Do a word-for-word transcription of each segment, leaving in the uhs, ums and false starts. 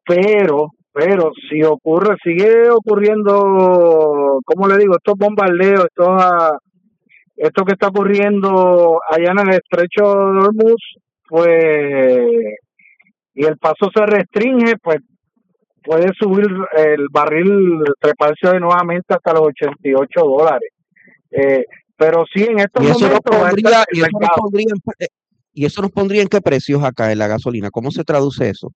pero, pero si ocurre, sigue ocurriendo, ¿cómo le digo? Estos bombardeos, estos, ah, esto que está ocurriendo allá en el estrecho de Hormuz, pues, y el paso se restringe, pues puede subir el barril, treparse nuevamente hasta los ochenta y ocho dólares. Eh, pero sí, en estos Y eso nos momentos va a estar pondría, el y eso nos mercado. pondría en, eh, y eso nos pondría en qué precios acá en la gasolina. ¿Cómo se traduce eso?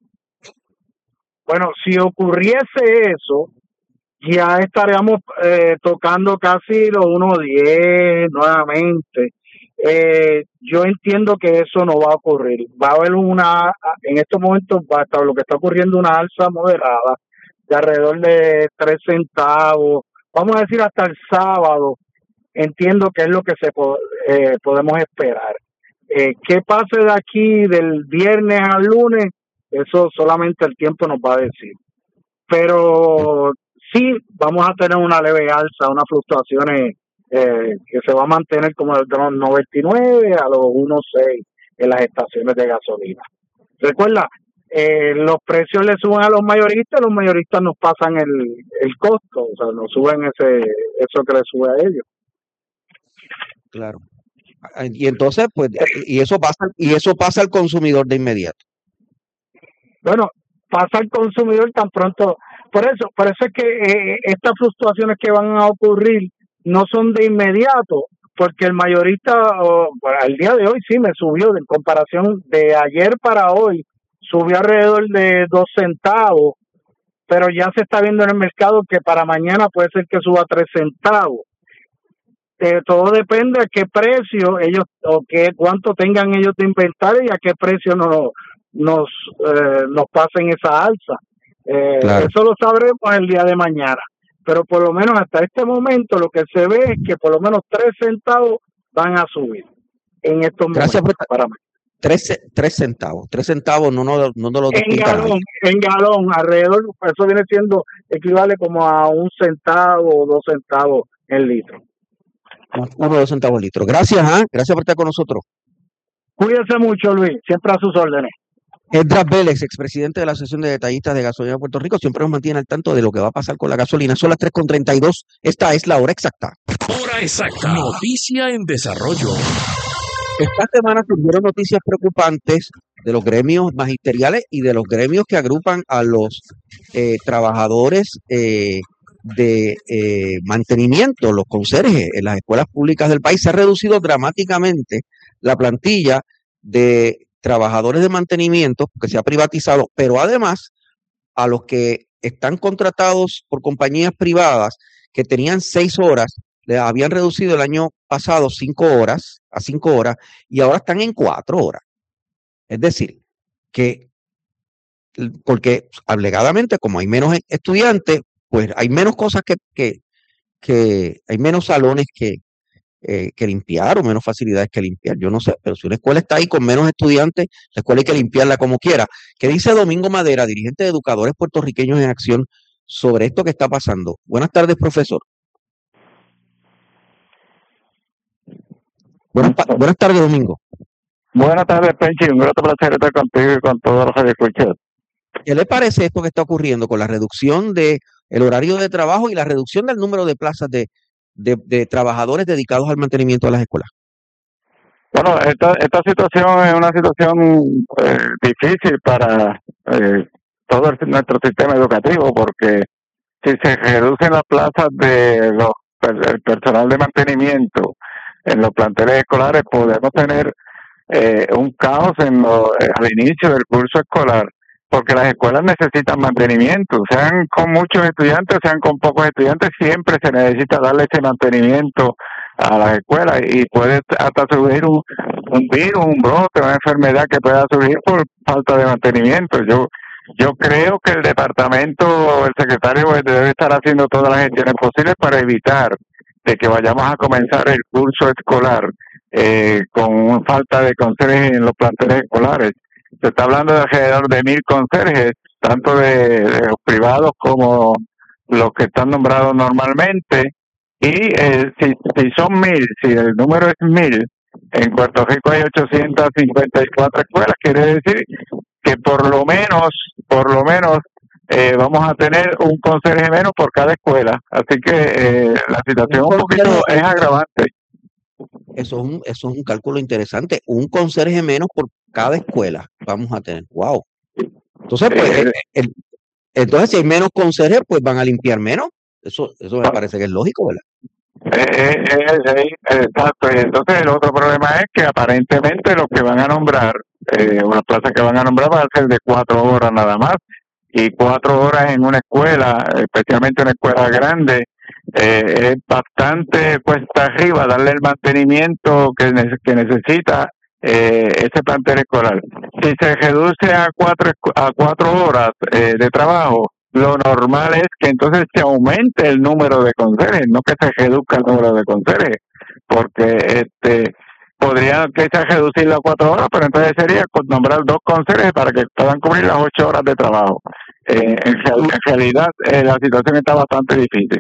Bueno, si ocurriese eso, ya estaríamos eh, tocando casi los uno diez nuevamente. Eh, yo entiendo que eso no va a ocurrir. Va a haber una, en estos momentos, va a estar lo que está ocurriendo, una alza moderada de alrededor de tres centavos. Vamos a decir hasta el sábado. Entiendo que es lo que se po- eh, podemos esperar. Eh, ¿Qué pase de aquí del viernes al lunes? Eso solamente el tiempo nos va a decir. Pero sí vamos a tener una leve alza, unas fluctuaciones eh, que se va a mantener como de los noventa y nueve a los uno seis en las estaciones de gasolina. Recuerda, eh, los precios le suben a los mayoristas, los mayoristas nos pasan el, el costo, o sea, nos suben ese eso que le sube a ellos. Claro. Ah, Y entonces, pues, y eso pasa, y eso pasa al consumidor de inmediato. Bueno, pasa al consumidor tan pronto. Por eso, por eso es que eh, estas fluctuaciones que van a ocurrir no son de inmediato, porque el mayorista, oh, bueno, al día de hoy sí me subió, en comparación de ayer para hoy, subió alrededor de dos centavos, pero ya se está viendo en el mercado que para mañana puede ser que suba tres centavos. Eh, todo depende a qué precio ellos o qué cuánto tengan ellos de inventario y a qué precio nos nos eh, nos pasen esa alza. Eh, Claro. eso lo sabremos el día de mañana, pero por lo menos hasta este momento lo que se ve es que por lo menos tres centavos van a subir en estos Gracias por momentos esta- para mí. tres, ce- tres centavos. Tres centavos no, no, no nos lo En descuenta nadie. galón, en galón, alrededor, eso viene siendo equivale como a un centavo o dos centavos en litro. Uno o dos centavos litro. Gracias, ¿ah? Gracias por estar con nosotros. Cuídese mucho, Luis, siempre a sus órdenes. Esdras Vélez, expresidente de la Asociación de Detallistas de Gasolina de Puerto Rico, siempre nos mantiene al tanto de lo que va a pasar con la gasolina. Son las tres con treinta y dos. Esta es la hora exacta. Hora exacta. Noticia en desarrollo. Esta semana surgieron noticias preocupantes de los gremios magisteriales y de los gremios que agrupan a los eh, trabajadores eh, de eh, mantenimiento, los conserjes en las escuelas públicas del país. Se ha reducido dramáticamente la plantilla de trabajadores de mantenimiento, que se ha privatizado, pero además a los que están contratados por compañías privadas que tenían seis horas, les habían reducido el año pasado cinco horas a cinco horas y ahora están en cuatro horas. Es decir, que porque alegadamente como hay menos estudiantes, pues hay menos cosas que, que, que hay menos salones que, eh, que limpiar o menos facilidades que limpiar. Yo no sé, pero si una escuela está ahí con menos estudiantes, la escuela hay que limpiarla como quiera. ¿Qué dice Domingo Madera, dirigente de Educadores Puertorriqueños en Acción, sobre esto que está pasando? Buenas tardes, profesor. Buenas, buenas tardes, Domingo. Buenas tardes, Penchi. Un grato placer estar contigo y con todos los que escuchan. ¿Qué le parece esto que está ocurriendo con la reducción de el horario de trabajo y la reducción del número de plazas de, de, de trabajadores dedicados al mantenimiento de las escuelas? Bueno, esta, esta situación es una situación eh, difícil para eh, todo el, nuestro sistema educativo, porque si se reducen las plazas de los el personal de mantenimiento en los planteles escolares, podemos tener eh, un caos en lo, al inicio del curso escolar, porque las escuelas necesitan mantenimiento, sean con muchos estudiantes, sean con pocos estudiantes, siempre se necesita darle ese mantenimiento a las escuelas y puede hasta surgir un, un virus, un brote, una enfermedad que pueda surgir por falta de mantenimiento. Yo yo creo que el departamento, el secretario debe estar haciendo todas las gestiones posibles para evitar de que vayamos a comenzar el curso escolar eh, con falta de conserjes en los planteles escolares. Se está hablando de alrededor de mil conserjes, tanto de, de los privados como los que están nombrados normalmente. Y eh, si, si son mil, si el número es mil, en Puerto Rico hay ochocientas cincuenta y cuatro escuelas, quiere decir que por lo menos, por lo menos, eh, vamos a tener un conserje menos por cada escuela. Así que eh, la situación un poquito es agravante. Eso es un, eso es un cálculo interesante. Un conserje menos por cada escuela vamos a tener. Wow. Entonces, pues, Eh, el, el- entonces si hay menos conserjes, pues van a limpiar menos. Eso, eso me parece que es lógico, ¿verdad? Eh, eh, eh, eh, exacto, y entonces el otro problema es que aparentemente los que van a nombrar, eh, una plaza que van a nombrar va a ser de cuatro horas nada más, y cuatro horas en una escuela, especialmente una escuela grande, eh, es bastante cuesta arriba darle el mantenimiento que, ne- que necesita eh, ese plantel escolar. Si se reduce a cuatro, escu- a cuatro horas eh, de trabajo, lo normal es que entonces se aumente el número de conserjes, no que se reduzca el número de conserjes, porque este podría quizás reducirlo a cuatro horas, pero entonces sería con- nombrar dos conserjes para que puedan cubrir las ocho horas de trabajo. Eh, en, real- en realidad eh, la situación está bastante difícil.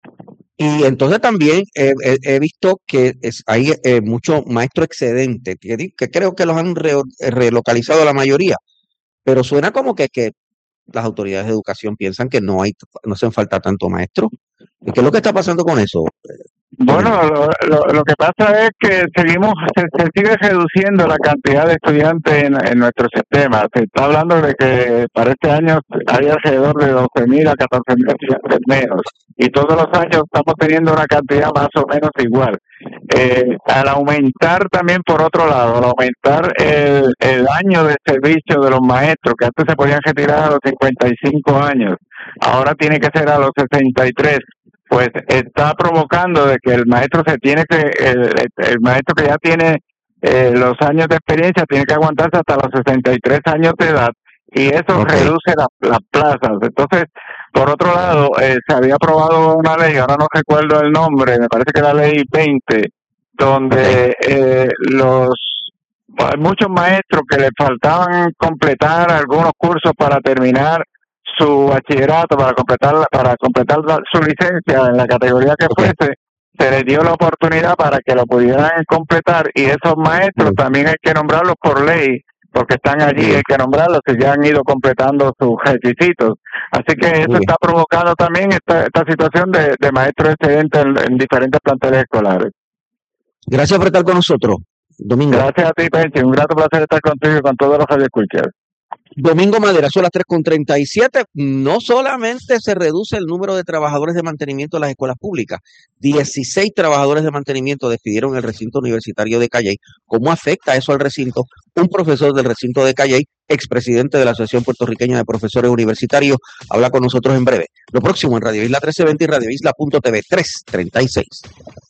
Y entonces también he, he- he visto que es, hay eh, muchos maestros excedentes, que, di- que creo que los han reo- relocalizado la mayoría, pero suena como que, que las autoridades de educación piensan que no hay, no hacen falta tanto maestro. ¿Y qué es lo que está pasando con eso, Bueno, Domingo? lo, lo, lo que pasa es que seguimos, se, se sigue reduciendo la cantidad de estudiantes en, en nuestro sistema. Se está hablando de que para este año hay alrededor de doce mil a catorce mil estudiantes menos. Y todos los años estamos teniendo una cantidad más o menos igual. Eh, al aumentar también, por otro lado, al aumentar el, el año de servicio de los maestros, que antes se podían retirar a los cincuenta y cinco años, ahora tiene que ser a los sesenta y tres, pues está provocando de que el maestro se tiene que, el, el maestro que ya tiene eh, los años de experiencia tiene que aguantarse hasta los sesenta y tres años de edad, y eso Ok, reduce la- las plazas. Entonces, por otro lado, eh, se había aprobado una ley, ahora no recuerdo el nombre, me parece que era la ley veinte, ok, donde eh, los hay muchos maestros que les faltaban completar algunos cursos para terminar su bachillerato, para completar la- para completar la- su licencia en la categoría que ok. fuese, se les dio la oportunidad para que lo pudieran completar, y esos maestros Muy, también hay que nombrarlos por ley, porque están allí, muy bien, hay que nombrarlos y ya han ido completando sus requisitos. Así que eso muy bien. está provocando también esta, esta situación de, de maestros excedentes en, en diferentes planteles escolares. Gracias por estar con nosotros, Domingo. Gracias a ti, Penchi. Un grato placer estar contigo y con todos los radioescuchas. Domingo Madera, son las tres con treinta y siete. No solamente se reduce el número de trabajadores de mantenimiento de las escuelas públicas, dieciséis trabajadores de mantenimiento despidieron el recinto universitario de Calley. ¿Cómo afecta eso al recinto? Un profesor del recinto de Calley, expresidente de la Asociación Puertorriqueña de Profesores Universitarios, habla con nosotros en breve. Lo próximo en Radio Isla trece veinte y Radio Isla punto t v trescientos treinta y seis.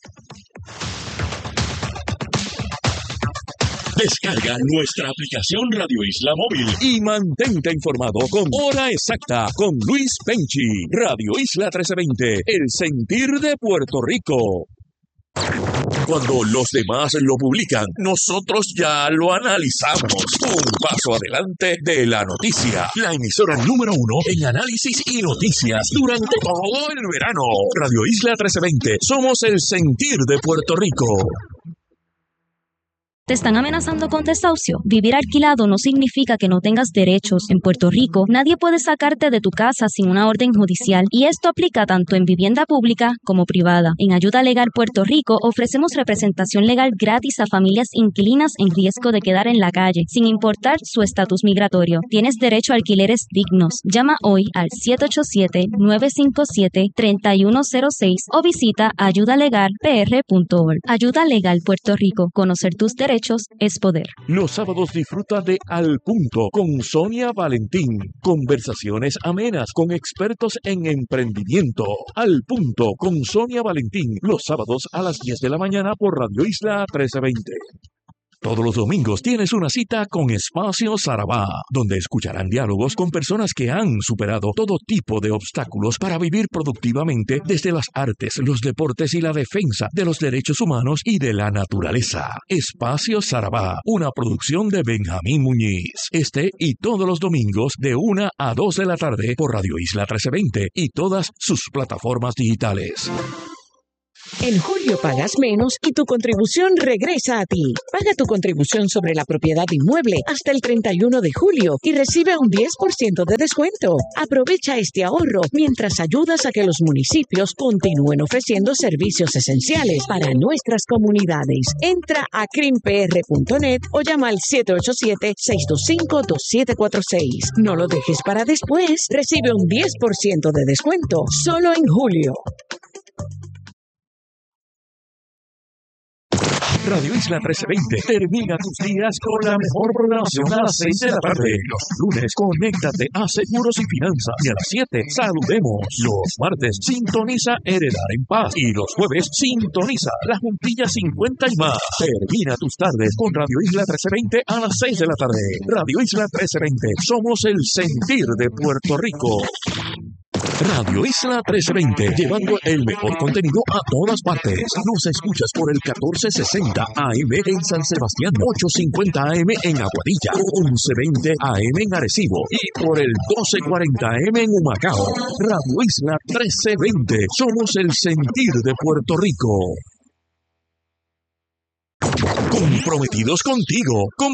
Descarga nuestra aplicación Radio Isla Móvil y mantente informado con Hora Exacta con Luis Penchi. Radio Isla trece veinte, el sentir de Puerto Rico. Cuando los demás lo publican, nosotros ya lo analizamos. Un paso adelante de la noticia. La emisora número uno en análisis y noticias durante todo el verano. Radio Isla trece veinte. Somos el sentir de Puerto Rico. ¿Te están amenazando con desahucio? Vivir alquilado no significa que no tengas derechos. En Puerto Rico, nadie puede sacarte de tu casa sin una orden judicial, y esto aplica tanto en vivienda pública como privada. En Ayuda Legal Puerto Rico ofrecemos representación legal gratis a familias inquilinas en riesgo de quedar en la calle, sin importar su estatus migratorio. Tienes derecho a alquileres dignos. Llama hoy al siete ocho siete, nueve cinco siete, tres uno cero seis o visita ayuda legal p r punto org. Ayuda Legal Puerto Rico. Conocer tus derechos es poder. Los sábados disfruta de Al Punto con Sonia Valentín. Conversaciones amenas con expertos en emprendimiento. Al Punto con Sonia Valentín. Los sábados a las diez de la mañana por Radio Isla trece veinte. Todos los domingos tienes una cita con Espacio Sarabá, donde escucharán diálogos con personas que han superado todo tipo de obstáculos para vivir productivamente desde las artes, los deportes y la defensa de los derechos humanos y de la naturaleza. Espacio Sarabá, una producción de Benjamín Muñiz. Este y todos los domingos de una a dos de la tarde por Radio Isla trece veinte y todas sus plataformas digitales. En julio pagas menos y tu contribución regresa a ti. Paga tu contribución sobre la propiedad inmueble hasta el treinta y uno de julio y recibe un diez por ciento de descuento. Aprovecha este ahorro mientras ayudas a que los municipios continúen ofreciendo servicios esenciales para nuestras comunidades. Entra a crim p r punto net o llama al siete ocho siete, seis dos cinco, dos siete cuatro seis. No lo dejes para después. Recibe un diez por ciento de descuento solo en julio. Radio Isla trece veinte termina tus días con la mejor programación a las seis de la tarde. Los lunes, conéctate a Seguros y Finanzas. Y a las siete, saludemos. Los martes, sintoniza Heredar en Paz. Y los jueves, sintoniza La Juntilla cincuenta y más. Termina tus tardes con Radio Isla trece veinte a las seis de la tarde. Radio Isla trece veinte, somos el sentir de Puerto Rico. Radio Isla trece veinte, llevando el mejor contenido a todas partes. Nos escuchas por el catorce sesenta A M en San Sebastián, ochocientos cincuenta A M en Aguadilla, once veinte A M en Arecibo y por el doce cuarenta A M en Humacao. Radio Isla trece veinte, somos el sentir de Puerto Rico. Comprometidos contigo. Con